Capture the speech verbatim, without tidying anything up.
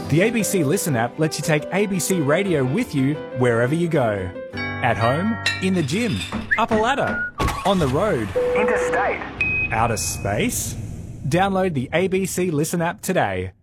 The A B C Listen app lets you take A B C Radio with you wherever you go. At home, in the gym, up a ladder, on the road, interstate, outer space. Download the A B C Listen app today.